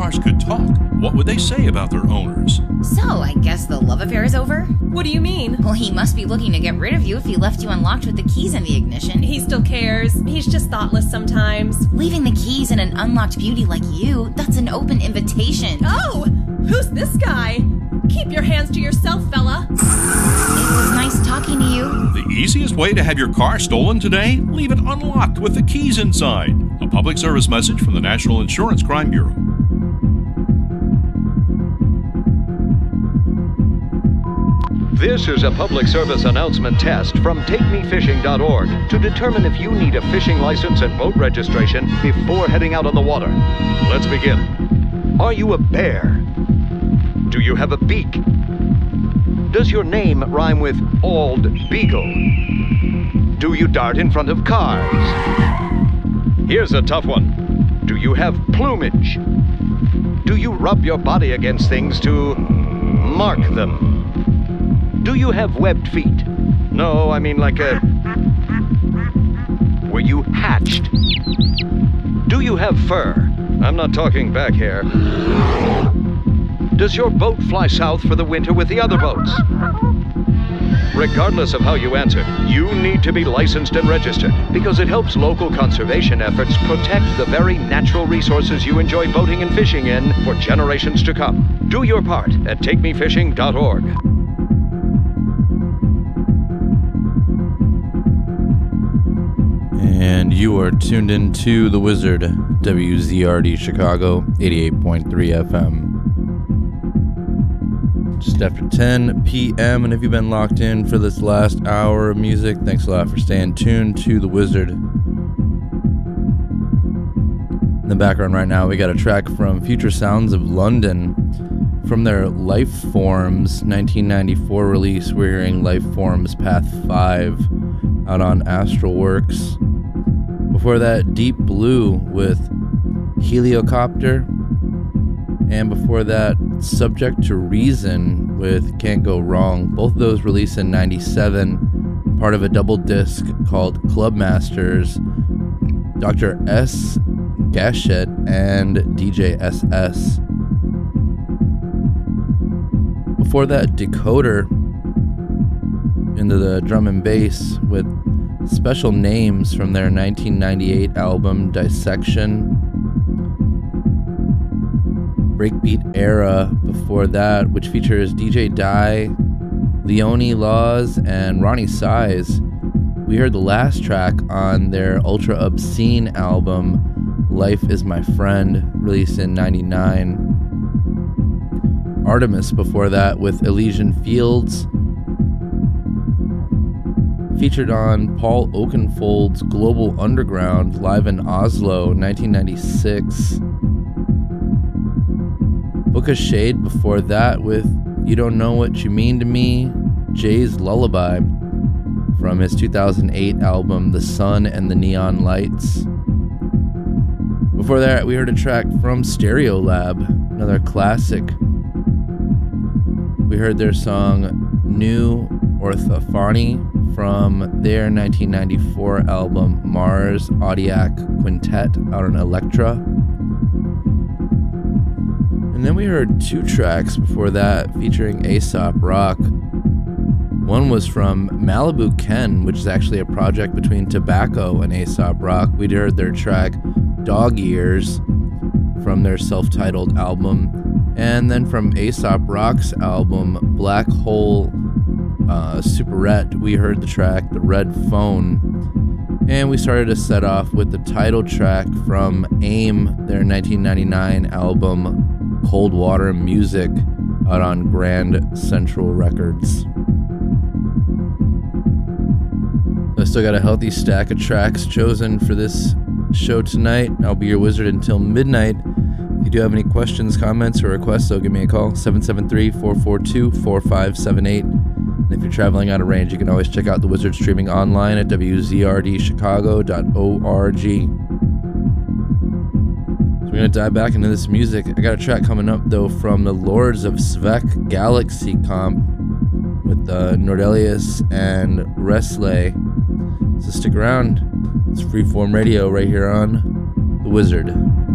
cars could talk, what would they say about their owners? So, I guess the love affair is over? What do you mean? Well, he must be looking to get rid of you if he left you unlocked with the keys in the ignition. He still cares. He's just thoughtless sometimes. Leaving the keys in an unlocked beauty like you, that's an open invitation. Oh! Who's this guy? Keep your hands to yourself, fella. It was nice talking to you. The easiest way to have your car stolen today? Leave it unlocked with the keys inside. A public service message from the National Insurance Crime Bureau. This is a public service announcement test from TakeMeFishing.org to determine if you need a fishing license and boat registration before heading out on the water. Let's begin. Are you a bear? Do you have a beak? Does your name rhyme with Bald Beagle? Do you dart in front of cars? Here's a tough one. Do you have plumage? Do you rub your body against things to mark them? Do you have webbed feet? No, I mean like a... Were you hatched? Do you have fur? I'm not talking back hair. Does your boat fly south for the winter with the other boats? Regardless of how you answer, you need to be licensed and registered because it helps local conservation efforts protect the very natural resources you enjoy boating and fishing in for generations to come. Do your part at TakeMeFishing.org. And you are tuned in to The Wizard, WZRD Chicago, 88.3 FM. Just after 10 p.m. And if you've been locked in for this last hour of music, thanks a lot for staying tuned to The Wizard. In the background right now, we got a track from Future Sounds of London. From their Life Forms 1994 release, we're hearing Life Forms Path 5 out on Astralworks. Before that, Deep Blue with Heliocopter. And before that, Subject to Reason with Can't Go Wrong. Both of those released in 97, part of a double disc called Club Masters. Dr. S. Gachet and DJ SS. Before that, Decoder into the drum and bass with Special Names from their 1998 album Dissection. Breakbeat Era before that, which features DJ Die, Leonie Laws, and Ronnie Size. We heard the last track on their Ultra Obscene album, Life Is My Friend, released in 99. Artemis before that with Elysian Fields, featured on Paul Oakenfold's Global Underground live in Oslo, 1996. Book of Shade before that with You Don't Know What You Mean to Me, Jay's Lullaby, from his 2008 album The Sun and the Neon Lights. Before that, we heard a track from Stereolab, another classic. We heard their song New Orthophony from their 1994 album Mars Audiac Quintet out on Elektra. And then we heard two tracks before that featuring Aesop Rock. One was from Malibu Ken, which is actually a project between Tobacco and Aesop Rock. We heard their track Dog Ears from their self-titled album. And then from Aesop Rock's album Black Hole Superette, we heard the track The Red Phone. And we started to set off with the title track from AIM, their 1999 album Cold Water Music, out on Grand Central Records. I still got a healthy stack of tracks chosen for this show tonight. I'll be your wizard until midnight. If you do have any questions, comments, or requests, so give me a call, 773-442-4578. And if you're traveling out of range, you can always check out The Wizard streaming online at wzrdchicago.org. So we're going to dive back into this music. I got a track coming up, though, from the Lords of Svek Galaxy comp with Nordelius and Wrestley. So stick around. It's Freeform Radio right here on The Wizard.